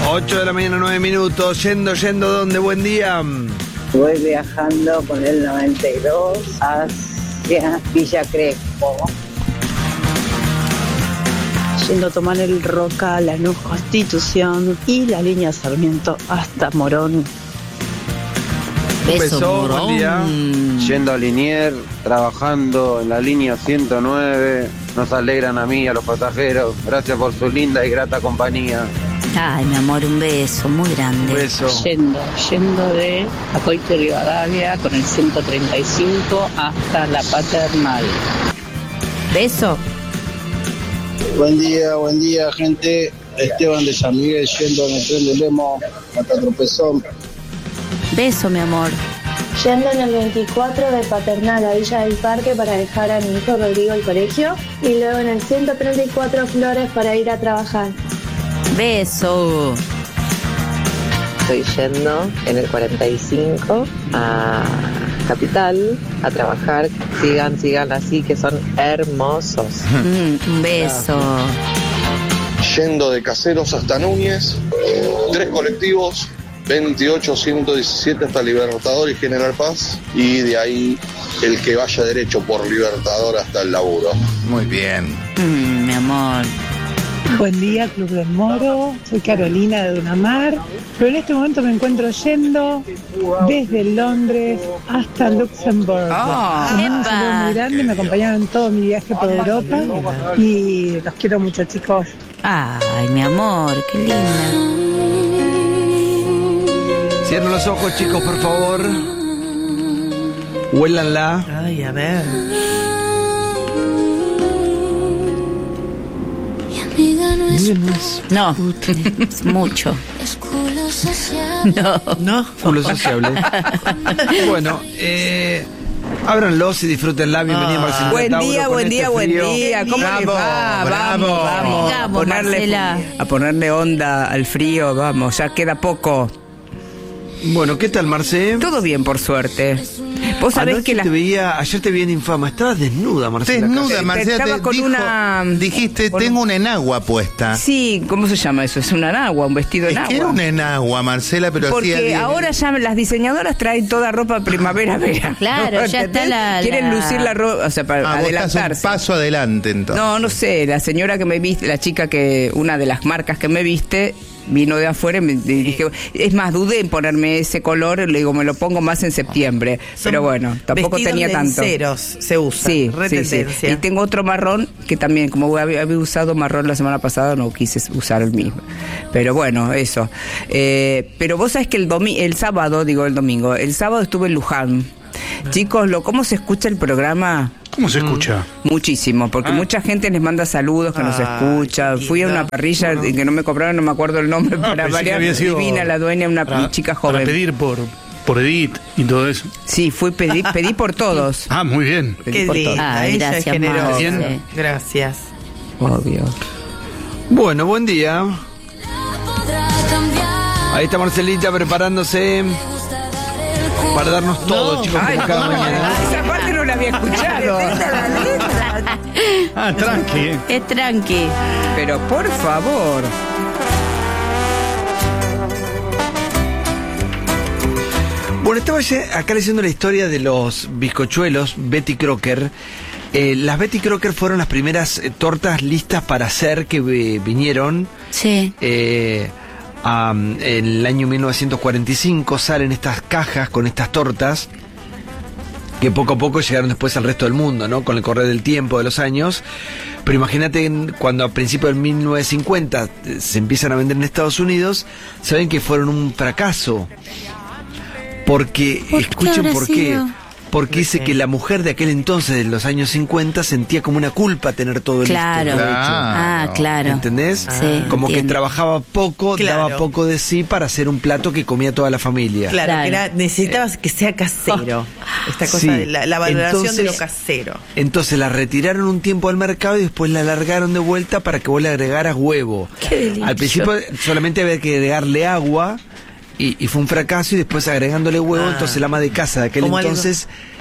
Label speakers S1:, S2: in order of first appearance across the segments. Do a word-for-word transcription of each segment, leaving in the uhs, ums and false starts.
S1: ocho de la mañana, nueve minutos. Yendo, yendo, ¿dónde? Buen día.
S2: Voy viajando con el noventa y dos hacia Villa Crespo. Yendo a tomar el Roca, la Lanús Constitución y la línea Sarmiento hasta Morón.
S1: Beso,
S3: Beso,
S1: buen día.
S4: Yendo a Liniers, trabajando en la línea ciento nueve, nos alegran a mí y a los pasajeros. Gracias por su linda y grata compañía.
S3: Ay, mi amor, un beso muy grande.
S1: Beso.
S2: Yendo, yendo de Acoite Rivadavia con el ciento treinta y cinco hasta La Paternal.
S3: Beso.
S5: Buen día, buen día, gente. Esteban de San Miguel yendo en el tren de Lemo hasta Tropezón.
S3: Beso, mi amor.
S6: Yendo en el veinticuatro de Paternal a Villa del Parque para dejar a mi hijo Rodrigo al colegio y luego en el ciento treinta y cuatro Flores para ir a trabajar.
S3: Beso.
S7: Estoy yendo en el cuarenta y cinco a Capital a trabajar. Sigan, sigan así, que son hermosos.
S3: Mm, un beso.
S8: Yendo de Caseros hasta Núñez, tres colectivos, veintiocho ciento diecisiete hasta Libertador y General Paz, y de ahí el que vaya derecho por Libertador hasta el laburo.
S1: Muy bien.
S3: Mm, mi amor.
S9: Buen día, Club del Moro. Soy Carolina de Dunamar, pero en este momento me encuentro yendo desde Londres hasta Luxemburgo.
S3: Oh,
S9: Es un saludo muy grande, me acompañaron en todo mi viaje por Europa y los quiero mucho, chicos.
S3: Ay, mi amor, qué linda.
S1: Cierren los ojos, chicos, por favor. Huélanla.
S10: Ay, a ver.
S3: No, es mucho. No,
S10: No.
S1: Culo sociable. Bueno, eh, ábranlos y disfrútenla. Bienvenida,
S10: Ah.
S1: Marcelita
S11: Buen
S1: Tauro,
S11: día,
S1: con
S11: buen
S1: este
S11: día, buen
S1: frío.
S11: día. ¿Cómo les
S10: Bravo,
S11: va?
S10: bravo.
S11: Vamos, vamos. A
S3: Vamos,
S11: ponerle,
S3: Marcela.
S11: a ponerle onda al frío, vamos, ya queda poco.
S1: Bueno, ¿qué tal, Marce?
S11: Todo bien, por suerte. Vos sabés
S1: Anoche
S11: que la...
S1: te veía, ayer te vi en Infama. Estabas desnuda, Marcela.
S10: Desnuda,
S1: casi.
S10: Marcela,
S11: Estaba
S10: te
S11: con
S10: dijo-
S11: una-
S10: dijiste,
S11: con-
S10: tengo una enagua puesta.
S11: Sí, ¿cómo se llama eso? Es una enagua, un vestido
S10: Es
S11: en
S10: que era
S11: agua.
S10: una enagua, Marcela, pero
S11: Porque
S10: hacía bien.
S11: ahora ya las diseñadoras traen toda ropa primavera-vera.
S3: Claro, ya está
S11: ¿Entendés?
S3: la-
S11: Quieren
S3: la-
S11: lucir la ropa, o sea, para
S10: Ah, vos estás un
S11: adelantarse.
S10: paso adelante, entonces.
S11: No, no sé, la señora que me viste, la chica que, una de las marcas que me viste, vino de afuera y me y dije, es más, dudé en ponerme ese color, le digo, me lo pongo más en septiembre. Pero bueno, tampoco
S10: vestidos
S11: tenía tanto.
S10: lenceros se usa.
S11: Sí,
S10: Re
S11: sí, sí.
S10: tendencia.
S11: Y tengo otro marrón que también, como había, había usado marrón la semana pasada, no quise usar el mismo. Pero bueno, eso. Eh, pero vos sabés que el domi el sábado, digo el domingo, el sábado estuve en Luján. Chicos, lo, ¿cómo se escucha el programa?
S12: ¿Cómo se escucha?
S11: Muchísimo, porque mucha gente les manda saludos que nos
S10: Ah,
S11: escucha.
S10: qué
S11: Fui a una
S10: lindo.
S11: parrilla y que no me cobraron, no me acuerdo el nombre,
S12: Ah,
S11: para
S12: pensé que
S11: variar,
S12: había sido
S11: divina la dueña, una
S12: para-
S11: chica
S12: Para
S11: joven.
S12: pedir por, por Edith y todo eso.
S11: Sí, fui, pedí, pedí por todos.
S12: Ah, muy bien.
S11: Pedí
S10: Qué
S11: por
S10: linda,
S11: todos.
S3: Ay,
S10: ella es
S3: gracias,
S10: generosa.
S3: Marce.
S12: Bien.
S10: Gracias.
S11: Obvio.
S1: Bueno, buen día. Ahí está Marcelita preparándose para darnos todo, chicos,
S11: Ay,
S1: como cada
S11: no,
S1: mañana.
S11: esa parte no la había escuchado.
S12: Ah, tranqui. eh.
S3: Es tranqui.
S11: Pero por favor.
S1: Bueno, estaba ya acá leyendo la historia de los bizcochuelos Betty Crocker. Eh, las Betty Crocker fueron las primeras eh, tortas listas para hacer que eh, vinieron.
S3: Sí.
S1: Eh, a, en el año mil novecientos cuarenta y cinco salen estas cajas con estas tortas que poco a poco llegaron después al resto del mundo, ¿no? Con el correr del tiempo, de los años. Pero imagínate en- cuando a principios del mil novecientos cincuenta eh, se empiezan a vender en Estados Unidos, saben que fueron un fracaso. Porque,
S3: ¿Por qué
S1: escuchen
S3: habrá
S1: por qué.
S3: sido?
S1: Porque dice que la mujer de aquel entonces, de los años cincuenta, sentía como una culpa tener todo
S3: Claro.
S1: listo. hecho.
S3: Ah, claro.
S1: ¿Entendés?
S3: Sí,
S1: Como que
S3: entiendo.
S1: trabajaba poco,
S10: Claro.
S1: daba poco de sí para hacer un plato que comía toda la familia.
S10: Claro,
S3: Claro.
S10: que era, necesitabas que sea casero. Esta cosa
S1: Sí.
S10: de la, la valoración
S1: Entonces-
S10: de lo casero.
S1: Entonces la retiraron un tiempo al mercado y después la alargaron de vuelta para que vos le agregaras huevo.
S3: Qué delicio.
S1: Al principio solamente había que agregarle agua y, y fue un fracaso, y después agregándole huevo,
S10: Ah.
S1: entonces la ama de casa de aquel
S10: Como algo-
S1: entonces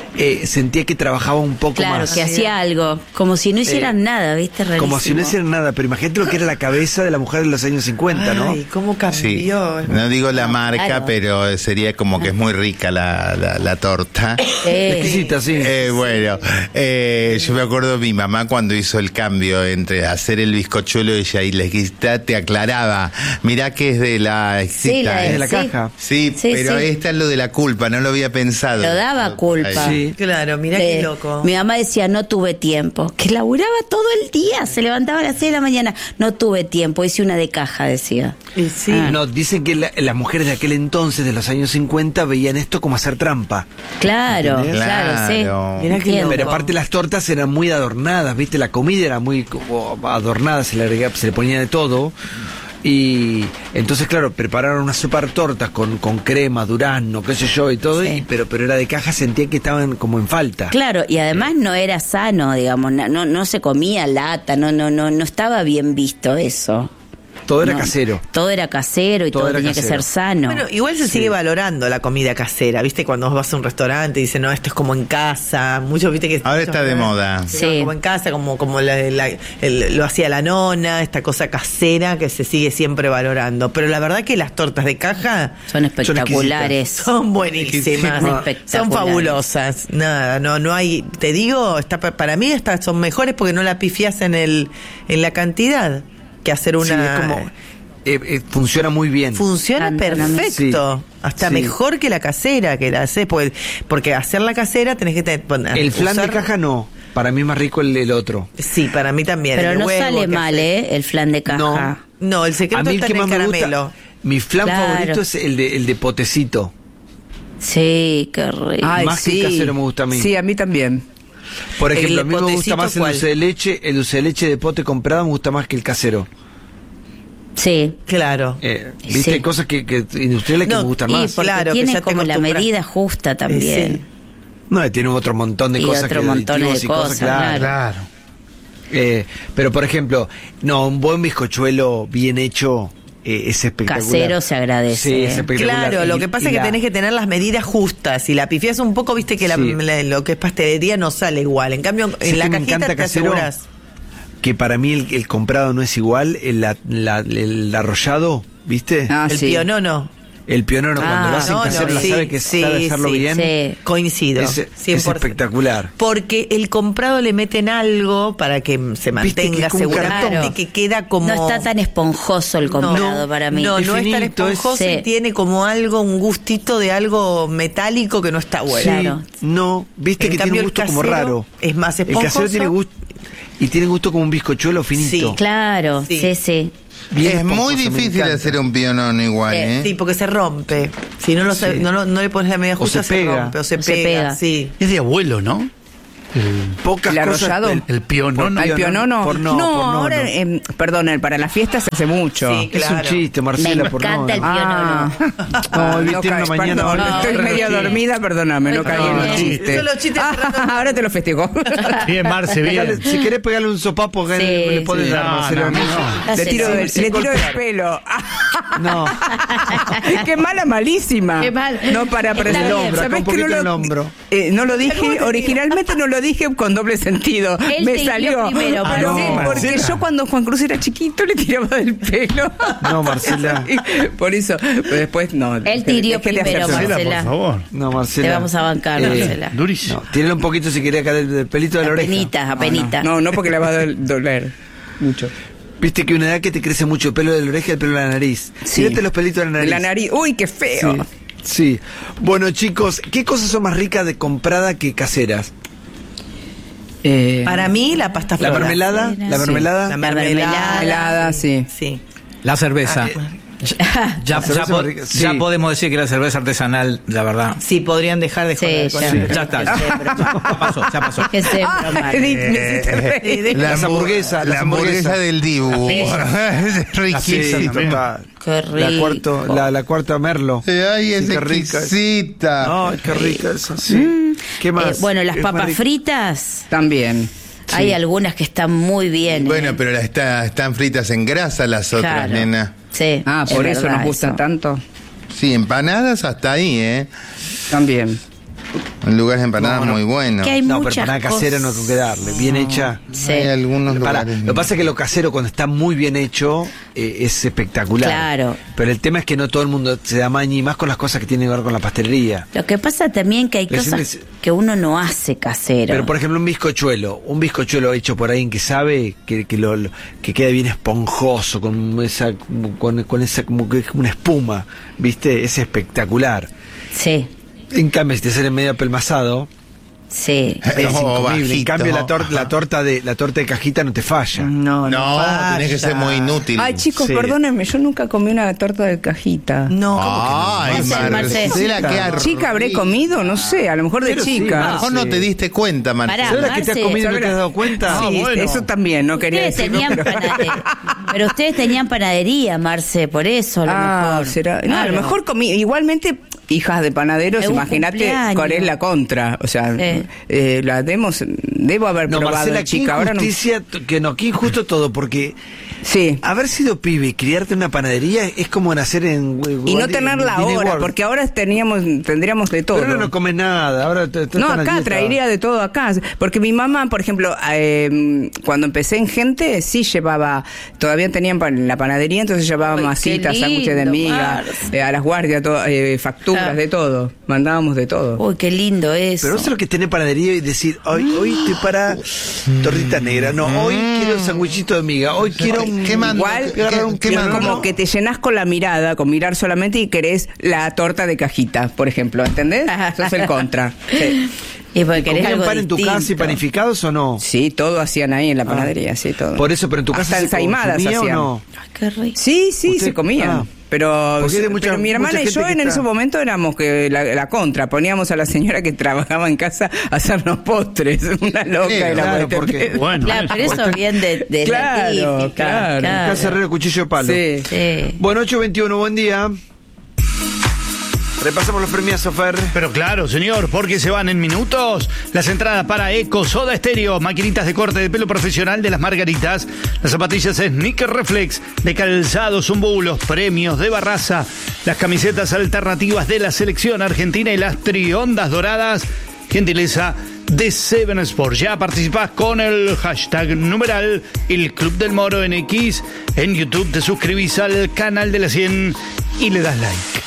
S1: eh, sentía que trabajaba un poco
S3: Claro,
S1: más.
S3: que hacía algo, como si no hicieran
S1: Eh,
S3: nada, ¿viste? Rarísimo.
S1: Como si no hicieran nada, pero imagínate lo que era la cabeza de la mujer de los años cincuenta, ¿no?
S10: Ay, cómo
S13: Sí.
S10: cambió.
S13: No digo la marca,
S3: claro.
S13: pero sería como que es muy rica la, la, la torta.
S3: Sí.
S1: Exquisita, sí.
S13: Eh, bueno, eh, yo me acuerdo mi mamá cuando hizo el cambio entre hacer el bizcochuelo y ella y la exquisita te aclaraba, mirá que es de la exquisita.
S3: Sí, la
S13: ¿eh?
S1: Es de la
S3: sí.
S1: caja.
S13: Sí,
S3: Sí,
S13: pero
S3: sí.
S13: esta es lo de la culpa, no lo había pensado.
S3: Lo daba culpa.
S1: Sí.
S10: Claro, mirá
S3: Eh,
S10: qué loco.
S3: Mi mamá decía, no tuve tiempo. Que laburaba todo el día, se levantaba a las seis de la mañana. No tuve tiempo, hice una de caja, decía.
S10: Y sí.
S3: Ah.
S1: No, dicen que la- las mujeres de aquel entonces, de los años cincuenta, veían esto como hacer trampa.
S3: Claro,
S1: ¿Entendés?
S3: claro, sí.
S13: Claro.
S10: Mirá qué
S3: Entiendo.
S1: Pero aparte las tortas eran muy adornadas, ¿viste? La comida era muy como adornada, se le, agregaba- se le ponía de todo. Y entonces, claro, prepararon unas super tortas con, con crema, durazno, qué sé yo, y todo,
S3: Sí.
S1: y- pero, pero era de caja, sentía que estaban como en falta.
S3: Claro, y además no era sano, digamos, na- no, no se comía lata, no, no, no, no estaba bien visto eso.
S1: Todo era
S3: No.
S1: casero.
S3: Todo era casero y
S1: Todo
S3: todo,
S1: era
S3: tenía que
S1: casero.
S3: ser sano.
S10: Bueno, igual se sigue valorando la comida casera, ¿viste? Cuando vos vas a un restaurante y dicen, no, esto es como en casa. Muchos, ¿viste? Que
S13: Ahora está de moda.
S10: Sí.
S3: Sí.
S10: Como en casa, como, como la- la- el- lo hacía la nona, esta cosa casera que se sigue siempre valorando. Pero la verdad que las tortas de caja
S3: Son espectaculares.
S10: son buenísimas,
S3: Son
S10: son
S3: espectaculares.
S10: fabulosas. Nada, no, no hay, te digo, está pa- para mí estas son mejores porque no la pifias en el, en la cantidad que hacer una.
S1: Sí, es como, eh, eh, funciona muy bien.
S10: Funciona perfecto.
S1: Sí.
S10: Hasta
S1: Sí.
S10: mejor que la casera que la haces, porque, porque hacer la casera tenés que te- poner-
S1: El flan
S10: usar-
S1: de caja no, para mí es más rico el, el otro.
S10: Sí, para mí también.
S3: Pero
S10: el
S3: no
S10: huevo
S3: sale
S10: que
S3: mal,
S10: haces.
S3: ¿eh? El flan de caja.
S10: No, el secreto
S1: A mí el
S10: está
S1: que
S10: en el
S1: más me
S10: caramelo.
S1: gusta, mi flan
S3: Claro.
S1: favorito es el de, el de potecito.
S3: Sí, qué rico.
S11: Ay,
S1: Más que
S11: sí.
S1: el casero me gusta a mí.
S11: Sí, a mí también.
S1: Por
S10: ¿El
S1: ejemplo, a mí me gusta
S10: potecito
S1: más el
S10: cuál?
S1: dulce de leche, el dulce de leche de pote comprado me gusta más que el casero.
S3: Sí.
S10: Claro.
S1: Eh, Viste,
S3: Sí.
S1: hay cosas que, que industriales que
S10: No,
S1: me gustan
S3: Y
S1: más.
S3: porque
S10: claro, que
S3: tiene
S10: ya te
S3: como la
S10: acostumbras.
S3: medida justa también.
S10: Sí.
S1: No, tiene otro montón de
S3: Y
S1: cosas
S3: otro
S1: que
S3: montón de
S1: aditivos y
S3: cosas,
S1: claro.
S3: claro.
S1: Eh, pero por ejemplo, no, un buen bizcochuelo bien hecho eh, es espectacular.
S3: Casero se agradece.
S1: Sí, es
S3: ¿eh?
S1: espectacular.
S10: Claro, lo
S1: Y-
S10: que pasa
S1: y
S10: es que
S1: la-
S10: tenés que tener las medidas justas. Si la pifias un poco, viste que la-
S1: Sí.
S10: la- lo que es pastelería no sale igual. En cambio,
S1: ¿Sabes
S10: en la
S1: qué me
S10: cajita
S1: encanta
S10: te
S1: casero?
S10: aseguras.
S1: Que para mí el, el comprado no es igual, el, la- la- el arrollado, ¿viste?
S11: Ah,
S10: El
S11: sí.
S10: pionono.
S1: El pionono, cuando
S3: Ah,
S1: lo hacen
S10: no,
S1: casero,
S10: no,
S1: la
S10: sí,
S1: sabe que
S10: sí,
S1: sabe hacerlo
S10: sí,
S1: bien.
S3: Sí.
S10: Coincido.
S1: Es, es
S10: cien por ciento.
S1: espectacular.
S10: Porque el comprado le meten algo para que se
S1: Viste que
S10: mantenga
S1: es como un
S10: seguramente
S3: cartón.
S10: que queda como.
S3: No está tan esponjoso el comprado para mí.
S10: No, no es tan
S1: Finito, es-
S10: esponjoso y
S3: Sí.
S10: tiene como algo, un gustito de algo metálico que no está bueno.
S1: Sí,
S3: Claro.
S1: no, viste
S10: En
S1: que
S10: cambio,
S1: tiene un
S10: el
S1: gusto como
S10: casero
S1: raro.
S10: es más
S1: El casero
S10: esponjoso.
S1: tiene gusto y tiene gusto como un bizcochuelo finito.
S10: Sí,
S3: Claro,
S10: Sí.
S3: sí, sí.
S1: Bien
S13: Es muy
S1: esponjoso, me
S13: difícil
S1: encanta.
S13: hacer un pionono igual, ¿eh?
S10: Sí, porque se rompe. Si no, lo
S1: Sí.
S10: sabe- no, lo- no le pones la medida
S1: O
S10: justa,
S1: se
S10: se,
S1: pega.
S10: rompe o se,
S3: O se
S10: pega,
S3: pega.
S10: Sí.
S12: Es de abuelo, ¿no? El,
S1: Pocas
S11: ¿El
S1: cosas.
S11: arrollado?
S1: el-
S12: el pionono.
S11: ¿Al pionono?
S1: Por no, por no,
S11: ahora,
S1: no.
S11: eh, perdón, eh, para las fiestas se hace mucho.
S10: Sí,
S1: Es un
S10: claro.
S1: chiste, Marcela,
S3: Me
S1: por no.
S3: encanta el
S11: Ah,
S1: No, hoy
S11: no
S1: tiene una
S11: cae,
S1: mañana,
S11: perdón,
S1: hoy-
S11: estoy
S3: no,
S11: medio
S3: no,
S11: dormida, perdóname, no
S3: Ay,
S11: caí en
S3: no,
S11: el
S3: no.
S11: chiste.
S10: Son los chistes
S11: Ah,
S10: cerrando.
S11: ahora te lo festejo.
S12: Bien, Marce,
S1: Pegale-
S12: bien.
S1: si querés pegarle un sopapo, que
S3: Sí,
S1: le podés
S3: sí.
S1: dar,
S12: No,
S1: Marcela.
S12: no, no.
S11: Le tiro,
S3: Sí,
S11: del-
S1: sin
S11: le tiro del
S1: golpear.
S11: pelo.
S1: No,
S11: Qué mala, malísima.
S3: Qué mal.
S11: No para
S3: Está
S11: aprender.
S3: bien.
S1: el hombro, acá
S11: ¿Sabés
S1: un
S11: que
S1: poquito
S11: no
S1: el
S11: lo,
S1: hombro.
S11: eh, no lo dije, originalmente no lo dije con doble sentido.
S3: Él
S11: Me
S3: te hirió
S11: salió.
S3: primero,
S11: Ah,
S3: pero
S11: no,
S3: sí,
S11: porque
S12: Marcela.
S11: yo cuando Juan Cruz era chiquito le tiraba del pelo.
S1: No, Marcela.
S11: Por eso, pero después no.
S3: Él te hirió
S11: Dejé de
S3: primero,
S11: hacer-
S12: Marcela,
S3: Marcela.
S12: por favor.
S1: no, Marcela.
S3: Te vamos a bancar, Marcela.
S12: Durísimo.
S1: No, tírale un poquito si querés acá del, del pelito de la oreja.
S3: Apenitas, apenitas.
S11: No, no porque le va a dol- doler mucho.
S1: Viste que una edad que te crece mucho el pelo de la oreja y el pelo de la nariz.
S11: Sí.
S1: Tírate los pelitos de la
S11: De
S1: nariz.
S11: la nariz. Uy, qué feo.
S1: Sí. Sí. Bueno, chicos, ¿qué cosas son más ricas de comprada que caseras?
S11: Eh,
S10: Para mí, la pasta
S1: ¿La
S10: flora.
S1: mermelada?
S3: Sí.
S1: ¿La mermelada?
S10: La
S3: La
S10: mermelada.
S3: mermelada.
S11: helada, sí.
S10: Sí.
S14: La cerveza.
S1: La
S14: Ya, ya,
S1: cerveza
S14: po-
S1: es rica, sí.
S14: ya podemos decir que la cerveza artesanal, la verdad.
S10: Sí, podrían dejar de
S3: Sí,
S10: joder con
S3: ya.
S10: eso.
S14: Ya está. Ya pasó, ya pasó.
S3: Que se
S11: Ah,
S3: broma.
S11: me hiciste reír.
S1: Las
S13: hambu-
S1: hamburguesas,
S13: La
S1: las
S13: hamburguesa
S1: hamburguesas.
S13: del Dibu. Es
S1: Sí,
S13: riquísima.
S1: total.
S3: Qué
S1: La,
S3: rico.
S1: cuarto, la, la cuarta Merlo.
S13: Ay, es
S1: Sí, qué rica.
S13: exquisita.
S1: Ay, qué rica esa, sí. ¿Qué más?
S3: Eh, bueno, las
S1: Es más
S3: papas
S1: rica.
S3: fritas,
S11: También.
S3: hay algunas que están muy bien.
S13: Bueno,
S3: ¿eh?
S13: pero la está, están fritas en grasa las otras,
S3: Claro.
S13: nena.
S3: Sí,
S11: Ah,
S3: es
S11: por eso
S3: verdad
S11: nos gusta
S3: eso.
S11: tanto.
S13: Sí, empanadas hasta ahí, ¿eh?
S11: También.
S13: Un lugar de empanadas
S1: No, no.
S13: muy bueno.
S3: Que hay
S1: No, pero
S3: muchas
S1: empanada casera no hay que darle. Bien hecha.
S3: Sí.
S13: Hay algunos
S1: Pará,
S13: lugares.
S1: lo que pasa es que lo casero cuando está muy bien hecho eh, es espectacular.
S3: Claro.
S1: Pero el tema es que no todo el mundo se da maña y más con las cosas que tienen que ver con la pastelería.
S3: Lo que pasa también que hay
S1: Recién
S3: cosas
S1: dec-
S3: que uno no hace casero.
S1: Pero por ejemplo un bizcochuelo, un bizcochuelo hecho por alguien que sabe que, que lo, lo- que queda bien esponjoso, con esa con, con esa como que es una espuma, ¿viste? Es espectacular.
S3: Sí,
S1: En cambio si te sale medio apelmazado,
S3: sí.
S1: es
S13: O
S1: incomible. En
S13: bajito.
S1: cambio la, tor- la torta de la torta de cajita no te falla.
S11: No, no.
S13: No,
S11: vaya.
S13: tenés que ser muy inútil.
S11: Ay, chicos,
S1: Sí.
S11: perdónenme, yo nunca comí una torta de cajita.
S10: No.
S13: Ay,
S3: Marcela,
S13: Marcela, qué arroz.
S11: Chica, habré comido, no sé, a lo mejor de
S1: Pero sí,
S11: chica.
S1: Marce.
S13: Mejor no te diste cuenta, Marcela.
S3: Pará,
S1: ¿Sabes la que te has
S3: Marce,
S1: comido y no te has dado cuenta?
S11: Sí, eso también, no quería
S3: Ustedes
S11: decirlo.
S3: tenían
S11: pero-
S3: panadería. Pero ustedes tenían panadería, Marce, por eso a lo
S11: Ah,
S3: mejor.
S11: será. No, a lo
S3: Claro.
S11: mejor comí. Igualmente, hijas de panaderos,
S3: Es un
S11: imagínate
S3: cumpleaños.
S11: cuál es la contra. O sea,
S3: Sí.
S11: eh, la demos, debo haber
S1: No,
S11: probado
S1: Marcela,
S11: de
S1: qué
S11: chica. Ahora no.
S1: injusticia, t- que no, qué injusto todo, porque
S11: Sí.
S1: haber sido pibe y criarte en una panadería es como nacer en...
S11: Y no tenerla ahora, porque ahora teníamos, tendríamos de todo.
S1: Pero ahora no comes nada, ahora te, te
S11: No,
S1: están a
S11: acá
S1: dieta.
S11: traería de todo acá. Porque mi mamá, por ejemplo, eh, cuando empecé en Gente, sí llevaba, todavía tenían pan- la panadería, entonces llevaba
S3: Ay, qué
S11: masitas, sándwiches de
S3: lindo,
S11: miga,
S3: Marce.
S11: eh, a las guardias, todo, eh, facturas,
S3: Ah.
S11: de todo. Mandábamos de todo.
S3: Uy, qué lindo eso.
S1: Pero vos sabés lo que es tener panadería y decir, hoy, hoy estoy para tortita negra, no, hoy quiero un sandwichito de miga, hoy quiero un...
S13: ¿Qué mando?
S11: Igual,
S13: ¿Qué-
S1: agarrar un
S13: qué
S11: es
S1: quemado,
S11: como
S1: ¿no?
S11: que te llenas con la mirada, con mirar solamente y querés la torta de cajita, por ejemplo, ¿entendés? Eso es el contra. Sí.
S3: Y porque
S1: ¿Y
S3: querés
S1: comían
S3: algo
S1: pan en tu casa y
S3: distinto.
S1: panificados o no?
S11: Sí, todo hacían ahí en la panadería, sí, todo.
S1: Por eso, pero en tu casa
S11: Hasta
S1: se
S11: ensaimadas
S1: consumía o
S11: hacían.
S1: no?
S3: Ay, qué rico.
S11: Sí, sí,
S1: Usted-
S11: se comían.
S1: ah.
S11: Pero,
S1: Porque hay mucha-
S11: pero mi hermana
S1: mucha
S11: y yo
S1: gente que
S11: en
S1: está-
S11: ese momento éramos que la, la contra. Poníamos a la señora que trabajaba en casa a hacernos postres. Una loca.
S13: Sí,
S11: y la
S1: claro,
S11: muerte.
S1: porque-
S12: Bueno,
S3: Claro, pero eso bien de, de
S11: Claro,
S3: la típica.
S11: claro.
S1: Casa Herrero, cuchillo de palo.
S11: Sí.
S3: Sí.
S1: Bueno, ocho veintiuno, buen día. Repasamos los premios, Fer.
S12: Pero claro, señor, porque se van en minutos las entradas para Eco, Soda Stereo, maquinitas de corte de pelo profesional de las Margaritas, las zapatillas Sneaker Reflex, de calzado Zumbu, los premios de Barraza, las camisetas alternativas de la selección argentina y las triondas doradas, gentileza de Seven Sports. Ya participás con el hashtag numeral El Club del Moro en X. En YouTube te suscribís al canal de la cien y le das like.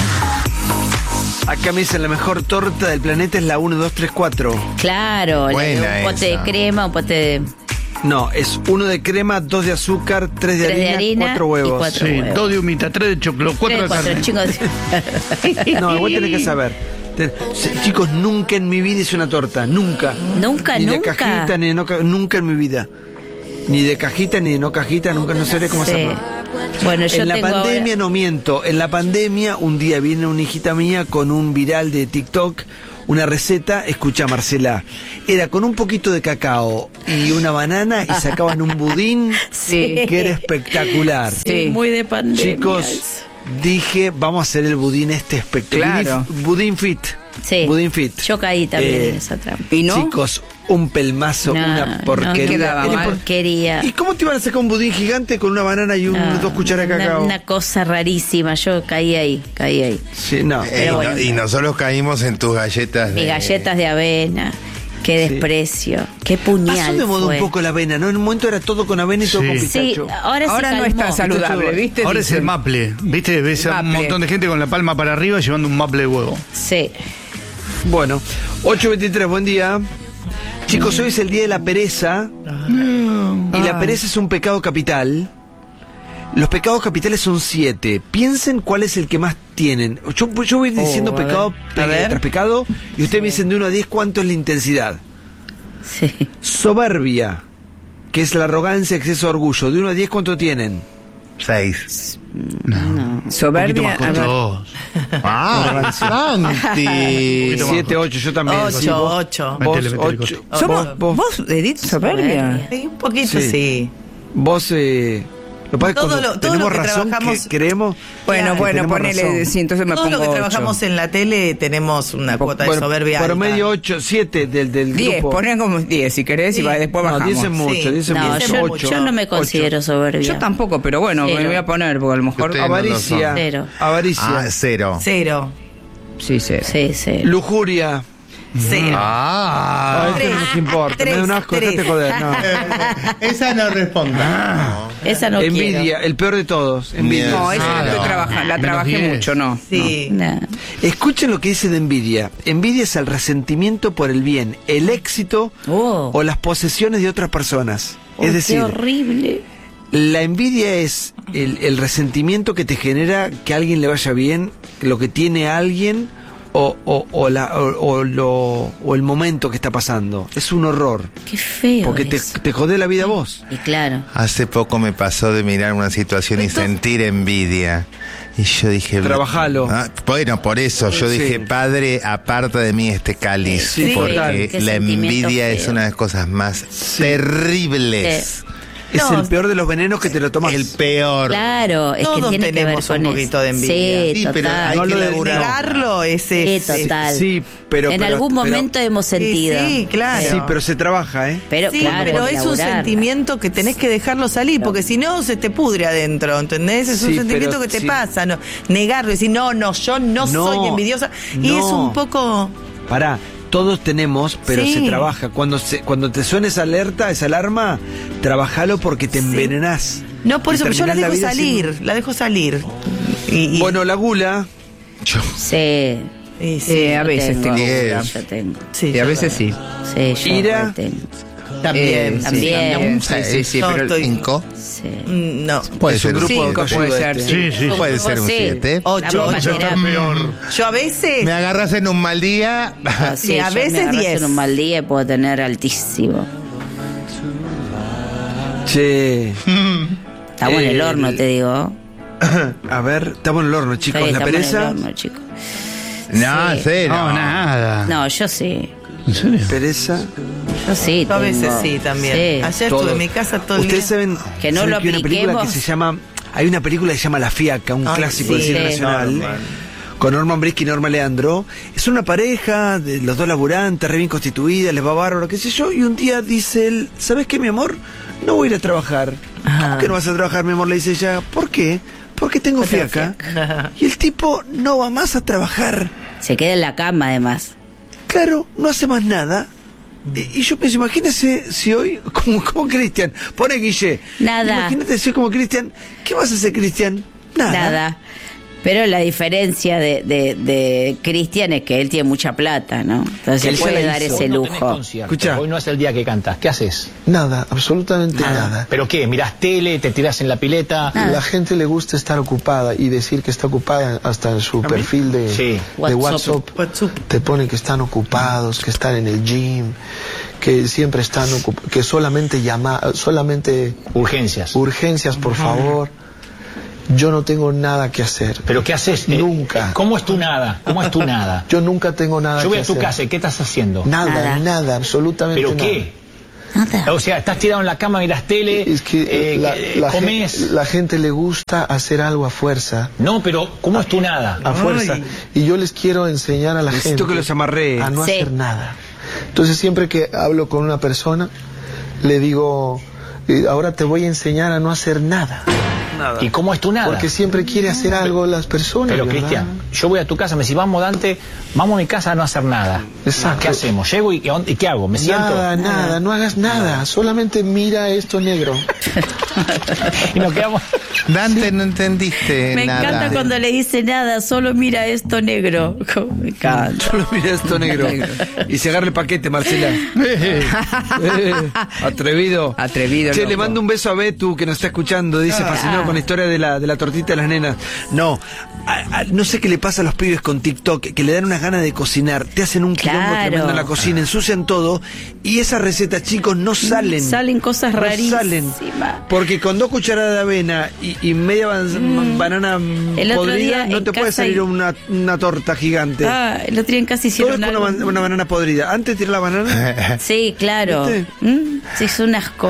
S1: Acá me dicen la mejor torta del planeta es la uno, dos, tres, cuatro.
S3: Claro, la de
S13: Buena
S3: un pote
S13: esa.
S3: de crema, un pote de...
S1: No, es uno de crema, dos de azúcar, tres de,
S3: Tres de
S1: harina,
S3: harina
S1: cuatro
S3: y
S1: huevos.
S3: cuatro.
S12: Sí,
S3: huevos.
S12: dos de humita, tres de chocolate, cuatro
S3: Tres,
S12: de
S3: cuatro,
S12: carne.
S3: chicos.
S1: No, igual tenés que saber. Te- se- chicos, nunca en mi vida hice una torta, nunca.
S3: Nunca,
S1: ni
S3: nunca.
S1: de cajita, ni de no ca- nunca en mi vida. Ni de cajita, ni de no cajita, nunca, no sé cómo
S3: Sí.
S1: hacerlo.
S3: Bueno, yo
S1: En la
S3: tengo
S1: pandemia,
S3: ahora-
S1: no miento, en la pandemia un día viene una hijita mía con un viral de TikTok, una receta, escucha Marcela, era con un poquito de cacao y una banana y sacaban un budín
S3: Sí.
S1: que era espectacular.
S3: Sí, muy de pandemia.
S1: Chicos, dije, vamos a hacer el budín este espectacular.
S11: Claro.
S1: Budín fit.
S3: Sí.
S1: Budín fit.
S3: Yo caí también
S1: Eh,
S3: en esa trampa.
S11: ¿Y no?
S1: Chicos, un pelmazo,
S3: No,
S1: una
S3: no,
S1: porquería.
S11: quedaba
S1: Era
S11: mal.
S1: por-
S3: Porquería.
S1: ¿Y cómo te iban a sacar un budín gigante con una banana y un,
S3: No,
S1: dos cucharas de
S3: una-
S1: cacao?
S3: Una, cosa rarísima. Yo caí ahí, caí ahí.
S1: Sí, no.
S13: Eh,
S3: Pero
S13: y,
S3: bueno.
S13: no- y nosotros caímos en tus galletas.
S3: Mis
S13: de-
S3: galletas de avena. Qué
S1: Sí.
S3: desprecio. Qué puñal.
S1: Pasó de moda
S3: fue.
S1: un poco la avena, ¿no? En un momento era todo con avena y todo
S12: Sí.
S1: con
S3: Sí,
S1: pistacho.
S3: ahora,
S11: Ahora
S3: se
S11: no es
S3: calmó.
S11: tan saludable, ¿viste?
S12: Ahora es el
S11: Dicen.
S12: maple, ¿viste? Ves a un
S11: Maple.
S12: montón de gente con la palma para arriba llevando un maple de huevo.
S3: Sí.
S1: Bueno, ocho veintitrés, buen día. Chicos, hoy es el día de la pereza. Y la pereza es un pecado capital. Los pecados capitales son siete. Piensen cuál es el que más tienen. Yo, yo voy diciendo
S11: a
S1: pecado
S11: ver. A
S1: pe-
S11: ver.
S1: tras pecado y ustedes me dicen de uno a diez cuánto es la intensidad.
S3: Sí.
S1: Soberbia, que es la arrogancia, exceso de orgullo. De uno a diez cuánto tienen.
S13: Seis.
S11: Soberbia. A ver.
S12: Dos.
S13: ¡Ah, Santi!
S1: Siete, ocho, yo también.
S10: Ocho,
S1: Sí, vos-
S10: ocho.
S1: Vos,
S12: Métele, métele,
S1: ocho.
S11: Somos,
S1: Vos, vos,
S11: vos, Edith, soberbia.
S10: Sí, un poquito
S1: Sí.
S10: sí.
S1: vos, eh, lo que pasa es que
S10: Todo
S1: cuando
S10: lo- todo
S1: tenemos
S10: lo que
S1: razón,
S10: trabajamos-
S1: que creemos.
S11: Bueno,
S10: Claro.
S11: bueno,
S1: Tenemos
S11: ponele,
S1: razón.
S11: sí, entonces me
S10: Todo
S11: pongo
S10: lo que
S11: ocho.
S10: trabajamos en la tele tenemos una cuota de
S1: Bueno,
S10: soberbia
S1: por
S10: alta.
S1: medio ocho, siete del, del
S11: diez,
S1: grupo.
S11: ponen como diez si querés y
S10: Sí.
S11: va- después
S1: No,
S11: bajamos.
S1: diez es mucho,
S10: Sí.
S1: diez es
S3: No,
S1: mucho.
S3: yo,
S1: Ocho.
S3: yo no me considero soberbia.
S11: Yo tampoco, pero bueno,
S3: Cero.
S11: me voy a poner porque a lo mejor...
S13: Ustedes no lo
S1: Avaricia.
S3: Cero.
S1: Avaricia.
S13: Ah, cero.
S10: Cero.
S11: Sí, sí.
S3: Sí, sí.
S1: Lujuria.
S10: Sí.
S13: Ah,
S1: Ah, eso no nos importa.
S10: tres,
S1: Me da un asco,
S10: tres.
S1: dejate joder. No.
S13: esa no responde.
S3: Esa no
S1: Envidia,
S3: quiero.
S1: el peor de todos. Envidia.
S11: No, esa
S13: Ah,
S11: la estoy
S13: no.
S11: trabajando, la
S12: Menos
S11: trabajé
S12: diez.
S11: mucho, no.
S10: Sí.
S3: Nah.
S1: Escuchen lo que dice de envidia. Envidia es el resentimiento por el bien, el éxito
S3: Oh.
S1: o las posesiones de otras personas.
S3: Oh,
S1: es
S3: qué
S1: decir,
S3: horrible.
S1: la envidia es el, el resentimiento que te genera que a alguien le vaya bien, lo que tiene a alguien o, o, o, la, o, o lo, o el momento que está pasando. Es un horror.
S3: Qué feo.
S1: Porque te,
S3: eso.
S1: te jode la vida a vos.
S3: Y claro.
S13: Hace poco me pasó de mirar una situación y sentir envidia. Y yo dije...
S1: Trabajalo.
S13: Ah, bueno, por eso yo
S1: Sí.
S13: dije, Padre, aparta de mí este cáliz.
S1: Sí,
S13: porque
S1: total.
S3: Qué
S13: la
S3: sentimiento
S13: envidia es
S3: feo.
S13: una de las cosas más terribles.
S1: Es
S10: No,
S1: el peor de los venenos que te lo tomas.
S13: El peor.
S3: Claro, es
S10: Todos
S3: que tiene que ver
S10: tenemos
S3: con
S10: un poquito de envidia.
S3: Sí,
S13: Sí, pero
S3: total.
S13: hay
S1: No
S13: que
S1: lo de-
S13: laburar.
S10: Negarlo es
S3: Sí,
S10: ese.
S3: total.
S1: Sí, pero...
S3: en
S1: pero-
S3: algún
S1: pero-
S3: momento hemos sentido.
S10: Sí, sí, claro.
S1: Sí, pero se trabaja, ¿eh?
S3: Pero
S10: Sí,
S3: claro,
S10: pero
S3: hay que
S10: es un
S3: laburar.
S10: sentimiento que tenés que dejarlo salir, porque si no se te pudre adentro, ¿entendés? Es un
S1: Sí,
S10: sentimiento
S1: pero
S10: que te
S1: sí.
S10: pasa, no, negarlo, decir, no, no, yo no,
S1: No,
S10: soy envidiosa. Y
S1: no.
S10: es un poco...
S1: Pará, todos tenemos, pero
S10: Sí.
S1: se trabaja. Cuando se, cuando te suena esa alerta, esa alarma, trabajalo porque te envenenás.
S10: No, por
S1: Y
S10: eso, yo la
S1: terminás
S10: dejo
S1: vida
S10: salir,
S1: sin-
S10: la dejo salir. Y, y-
S1: Bueno, la gula.
S3: Sí.
S10: y sí,
S11: Eh, a veces
S3: tengo,
S11: tengo.
S13: Diez.
S3: yo tengo.
S10: sí,
S11: Y a
S10: yo-
S11: veces sí.
S3: Sí, yo
S1: Ira.
S3: re tengo.
S10: También.
S11: Eh,
S10: sí,
S3: también.
S10: también.
S11: Sí, sí, sí,
S10: Yo
S11: pero
S10: estoy-
S13: Cinco.
S3: Sí.
S10: Mm, No.
S13: Puede
S1: Es un
S13: ser un
S1: grupo de
S11: Cinco
S1: autoayuda
S11: puede ser,
S1: este.
S12: Sí, sí.
S13: Puede ser un
S3: Sí.
S13: siete.
S3: La
S10: Ocho,
S3: misma
S10: ocho.
S3: terapia.
S10: Yo a veces...
S13: Me agarras en un mal día.
S3: Ah, sí,
S10: Sí, a
S3: yo
S10: veces
S3: me agarras
S10: diez.
S3: en un mal día y puedo tener altísimo.
S1: Che.
S3: Estamos en el horno, te digo.
S1: A ver, estamos en el horno, chicos.
S3: Sí,
S1: la
S3: estamos
S1: pereza.
S3: en el horno, chicos.
S13: No,
S3: Sí.
S13: cero.
S12: No, nada.
S3: No, yo sí.
S12: ¿En serio?
S1: Pereza.
S3: Yo sí.
S10: Yo a veces
S3: tengo.
S10: sí también.
S3: Sí.
S10: Ayer
S1: todo.
S10: estuve en mi casa todo el día.
S1: Ustedes saben
S3: Que no
S1: saben
S3: lo
S1: que hay una película que
S3: apliquemos.
S1: se llama. Hay una película que se llama La Fiaca, un
S10: Ay,
S1: clásico del
S10: sí.
S1: cine
S3: Sí.
S1: nacional.
S10: Norman.
S1: Con Norman Brisky y Norma Leandro. Es una pareja, de los dos laburantes, re bien constituida, les va bárbaro, qué sé yo. Y un día dice él, ¿sabes qué, mi amor? No voy a ir a trabajar. ¿Cómo que no vas a trabajar, mi amor? Le dice ella. ¿Por qué? Porque tengo
S3: Porque tengo
S1: fiaca. Y el tipo no va más a trabajar.
S3: Se queda en la cama, además.
S1: Claro, no hace más nada. Y, y yo pienso, imagínese si hoy, como, como Cristian, pone Guille.
S3: Nada.
S1: Imagínate si hoy como Cristian, ¿qué vas a hacer, Cristian? Nada.
S3: Nada. Pero la diferencia de, de, de Cristian es que él tiene mucha plata, ¿no? Entonces
S1: Él
S3: se
S1: ya
S3: puede
S1: la
S3: dar
S1: hizo.
S3: ese
S1: No
S3: lujo.
S1: Escucha.
S15: Hoy no es el día que cantas. ¿Qué haces?
S5: Nada, absolutamente nada.
S15: ¿Pero qué? ¿Mirás tele? ¿Te tirás en la pileta?
S5: La gente le gusta estar ocupada y decir que está ocupada hasta en su perfil de,
S15: Sí.
S5: de
S3: WhatsApp.
S5: WhatsApp. Te pone que están ocupados, que están en el gym, que siempre están ocupados, que solamente llama, solamente
S15: Urgencias.
S5: urgencias, por favor. Yo no tengo nada que hacer.
S15: ¿Pero qué haces? Eh,
S5: Nunca.
S15: ¿Cómo es tu nada? ¿Cómo es tu nada?
S5: Yo nunca tengo nada
S15: Yo voy
S5: que
S15: a tu
S5: hacer.
S15: casa. ¿Y qué estás haciendo?
S5: Nada,
S3: Nada.
S5: nada, absolutamente
S15: ¿Pero
S5: nada.
S15: qué?
S3: Nada.
S15: O sea, estás tirado en la cama, mirás tele,
S5: Es que
S15: eh,
S5: la,
S15: eh,
S5: la
S15: comés.
S5: gente, la gente le gusta hacer algo a fuerza.
S15: No, pero ¿cómo es tu nada?
S5: A fuerza. Y yo les quiero enseñar a la
S1: Necesito
S5: gente
S1: que los amarré.
S5: a no
S3: Sí.
S5: hacer nada. Entonces siempre que hablo con una persona, le digo, eh, ahora te voy a enseñar a no hacer nada.
S15: ¿Y cómo es tu nada?
S5: Porque siempre quiere hacer algo las personas.
S15: Pero
S5: ¿verdad?
S15: Cristian, yo voy a tu casa, me decís, vamos Dante, vamos a mi casa a no hacer nada.
S5: Exacto.
S15: ¿Qué hacemos? Llego y, y ¿qué hago? ¿Me siento?
S5: Nada, nada, no hagas nada, solamente mira esto negro.
S15: Y nos quedamos.
S13: Dante, no entendiste
S3: Me
S13: nada.
S3: encanta cuando le dice nada, solo mira esto negro. Me encanta.
S1: Solo mira esto negro. Y se agarra el paquete, Marcela. Eh, eh, atrevido.
S11: Atrevido,
S1: Che,
S11: loco.
S1: le mando un beso a Betu que nos está escuchando. Dice, fascinado con la historia de la, de la tortita de las nenas. No, a- a- no sé qué le pasa a los pibes con TikTok, que le dan unas ganas de cocinar. Te hacen un quilombo
S3: Claro.
S1: tremendo en la cocina, ensucian todo. Y esas recetas, chicos, no salen.
S3: Salen cosas
S1: No
S3: rarísimas.
S1: salen. Porque con dos cucharadas de avena y, y media ban- banana
S3: El otro
S1: podrida,
S3: día
S1: no
S3: en
S1: te puede
S3: casa
S1: salir
S3: y-
S1: una, una torta gigante.
S3: Ah, el otro día en casa
S1: Todo es
S3: hicieron
S1: con una,
S3: algo.
S1: ban- una banana podrida. Antes de tirar la banana.
S3: Sí, claro.
S1: ¿Viste?
S3: Mm, sí, es un asco.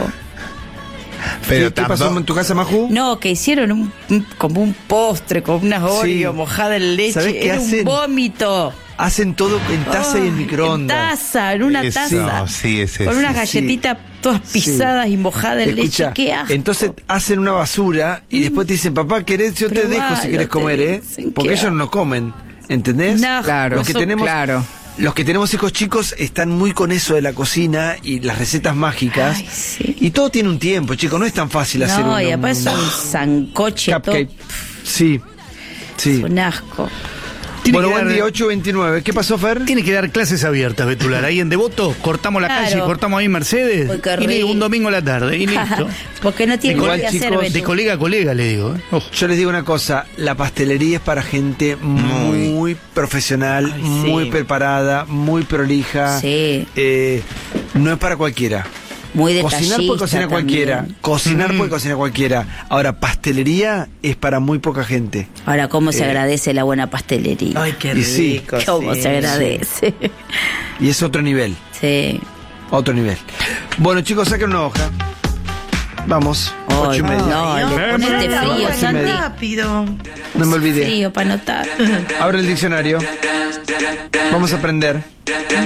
S13: Pero
S1: ¿Qué, qué pasó
S13: tampoco-
S1: en tu casa, Maju?
S3: No, que hicieron un, un- como un postre con unas Oreo
S1: Sí.
S3: mojadas en leche.
S1: ¿Sabés qué
S3: Era
S1: hacen?
S3: un vómito.
S1: Hacen todo en taza y en
S3: Ah,
S1: microondas.
S3: En taza, en una
S13: Eso,
S3: taza.
S13: sí, ese,
S3: Con
S13: sí,
S3: unas
S13: sí.
S3: galletitas todas pisadas y mojadas en
S1: Escucha,
S3: leche. Qué asco.
S1: entonces hacen una basura y después te dicen, papá, ¿querés? Yo te
S3: Probalo,
S1: dejo si querés
S3: te
S1: comer, ¿eh?
S3: dicen,
S1: Porque
S3: qué
S1: ellos no comen. ¿Entendés?
S3: No,
S11: Claro,
S1: Lo que
S11: eso,
S1: tenemos,
S11: claro.
S1: los que tenemos hijos chicos están muy con eso de la cocina y las recetas mágicas.
S3: Ay, sí.
S1: Y todo tiene un tiempo, chicos, no es tan fácil hacer un...
S3: No, y aparte es un sancoche
S1: cupcake.
S3: todo.
S1: Sí, sí.
S3: Es un asco.
S12: Tiene
S1: Bueno,
S12: que
S1: buen
S12: dar-
S1: día, ocho veintinueve. ¿Qué pasó, Fer?
S12: Tiene que dar clases abiertas, Betular. Ahí en Devoto, cortamos la
S3: Claro.
S12: calle, cortamos ahí Mercedes.
S3: Uy, qué
S12: Y le digo un
S3: rico.
S12: domingo a la tarde. Y listo.
S3: Porque no tiene
S1: Igual,
S3: nada que hacer,
S1: chicos,
S3: Beto.
S12: De colega a colega, le digo. ¿eh? Ojo.
S1: Yo les digo una cosa, la pastelería es para gente muy, profesional,
S10: Ay, sí.
S1: muy preparada, muy prolija.
S3: Sí.
S1: Eh, no es para cualquiera.
S3: Muy
S1: Cocinar
S3: detallista
S1: puede cocinar cualquiera.
S3: también.
S1: Cocinar
S12: Mm.
S1: puede cocinar cualquiera. Ahora, pastelería es para muy poca gente.
S3: Ahora, ¿cómo se
S1: Eh,
S3: agradece la buena pastelería?
S10: Ay, qué
S1: Y sí.
S10: rico.
S3: ¿Cómo
S10: sí.
S3: se agradece?
S1: Y es otro nivel.
S3: Sí.
S1: Otro nivel. Bueno, chicos, saquen una hoja. Vamos.
S3: Ay,
S1: Ocho y media.
S3: no, le
S12: Eh,
S3: ponete
S12: no,
S3: frío,
S1: ocho y
S3: Santi.
S1: media.
S10: Rápido.
S1: No me olvidé.
S3: Frío para anotar.
S1: Abre el diccionario. Vamos a aprender.